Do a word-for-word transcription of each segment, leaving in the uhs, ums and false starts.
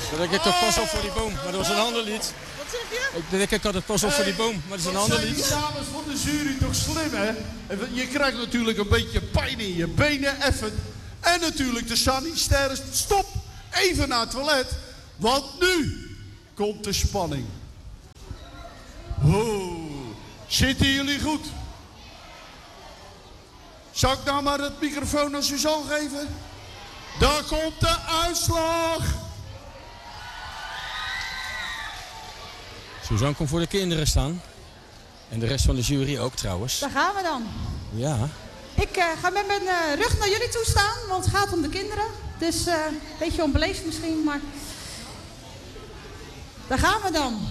Dan denk ik toch pas op voor die boom, maar dat was een ander lied. Wat zeg je? Ik denk ik altijd pas op voor die boom, maar dat is een ander lied. Die dames van de jury toch slim, hè? Je krijgt natuurlijk een beetje pijn in je benen, even. En natuurlijk de sanitaire. Stop! Even naar het toilet. Want nu komt de spanning. Oh, zitten jullie goed? Zal ik nou maar het microfoon aan Suzanne geven? Daar komt de uitslag! Suzanne komt voor de kinderen staan. En de rest van de jury ook trouwens. Daar gaan we dan. Ja. Ik uh, ga met mijn uh, rug naar jullie toe staan, want het gaat om de kinderen. Dus uh, een beetje onbeleefd misschien, maar... Daar gaan we dan.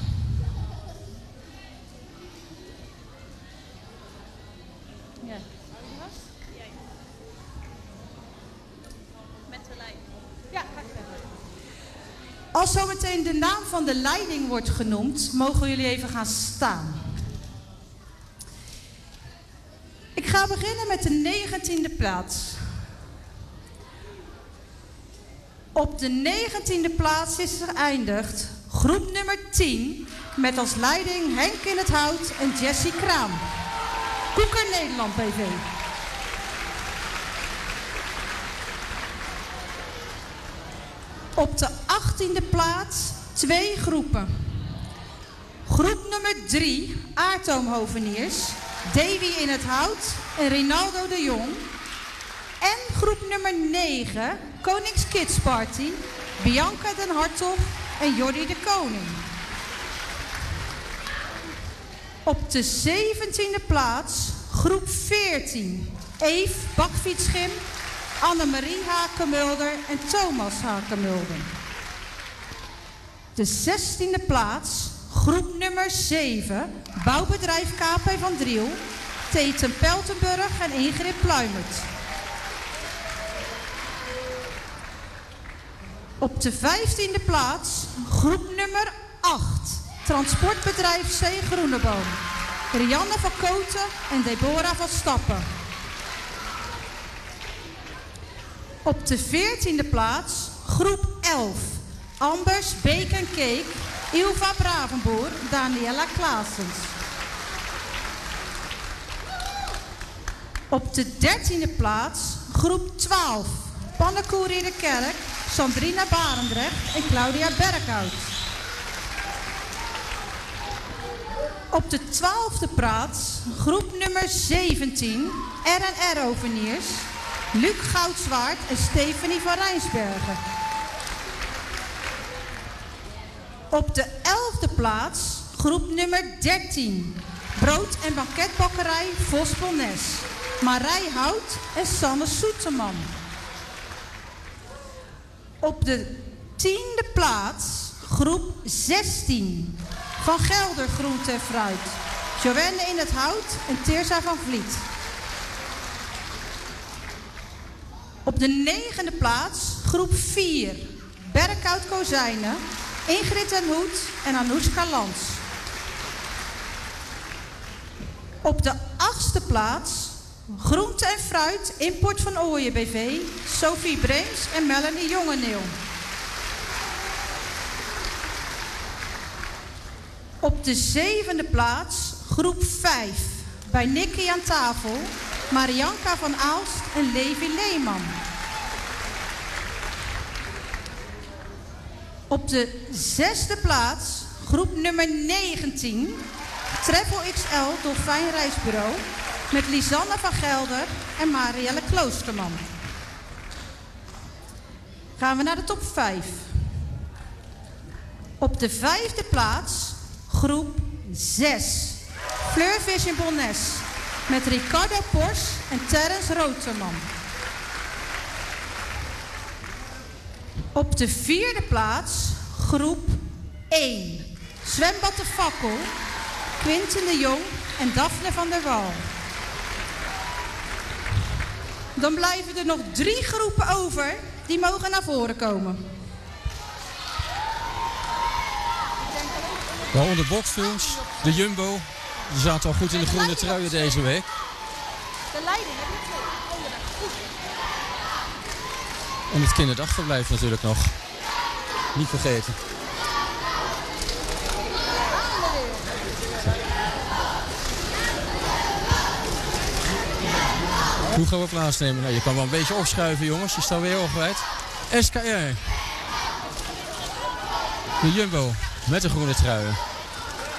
Ja. Met de leiding. Ja, ga ik verder. Als zometeen de naam van de leiding wordt genoemd, mogen jullie even gaan staan. Ik ga beginnen met de negentiende plaats. Op de negentiende plaats is geëindigd groep nummer tien met als leiding Henk in het Hout en Jessie Kraam. Koeker Nederland B V. Op de achttiende plaats twee groepen. Groep nummer drie, Aartoomhoveniers, Davy in het Hout en Rinaldo de Jong. En groep nummer negen, Konings Kids Party, Bianca den Hartog en Jordi de Koning. Op de zeventiende plaats, groep veertien, Eve Bakfietsschim, Annemarie Hakemulder en Thomas Hakemulder. De zestiende plaats, groep nummer zeven, bouwbedrijf K P van Driel, Teten Peltenburg en Ingrid Pluimert. Op de vijftiende plaats, groep nummer acht, transportbedrijf C. Groeneboom, Rianne van Koten en Deborah van Stappen. Op de veertiende plaats, groep elf, Ambers Bake and Cake, Ilva Bravenboer, Daniela Klaasens. Op de dertiende plaats, groep twaalf, Pannenkoer in de Kerk, Sandrina Barendrecht en Claudia Berghout. Op de twaalfde plaats, groep nummer zeventien, R en R Oveniers, Luc Goudzwaard en Stefanie van Rijnsbergen. Op de elfde plaats, groep nummer dertien, Brood- en Banketbakkerij Vospelnes, Marij Hout en Sanne Soeterman. Op de tiende plaats, groep zestien, Van Gelder Groente en Fruit, Joanne in het Hout en Teersa van Vliet. Op de negende plaats, groep vier, Berkhout Kozijnen, Ingrid den Hoed en Anoushka Lans. Op de achtste plaats, Groente en Fruit, Import van Ooyen B V, Sophie Breems en Melanie Jongeneel. Op de zevende plaats, groep vijf, bij Nicky aan tafel, Marianka van Aalst en Levi Leeman. Op de zesde plaats, groep nummer negentien, Travel X L Dolfijn Reisbureau, met Lisanne van Gelder en Marielle Kloosterman. Gaan we naar de top vijf. Op de vijfde plaats, groep zes, Fleur Vision Bonnes, met Ricardo Pors en Terrence Roterman. Op de vierde plaats, groep één, Zwembad de Fakkel, Quinten de Jong en Daphne van der Wal. Dan blijven er nog drie groepen over, die mogen naar voren komen. Waaronder Boxfilms, de Jumbo, die zaten al goed in de groene truien deze week. De leiding, heb je het? En het kinderdagverblijf natuurlijk nog. Niet vergeten. Hoe gaan we plaatsnemen? Nou, je kan wel een beetje opschuiven, jongens. Je staat weer heel wijd. S K R. De Jumbo met de groene trui.